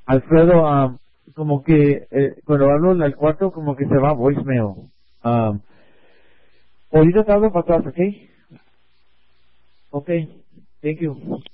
Alfredo, como que cuando hablo en el cuarto, como que se va voicemail. Um, ahorita te hablo para atrás, ¿ok? Ok, thank you.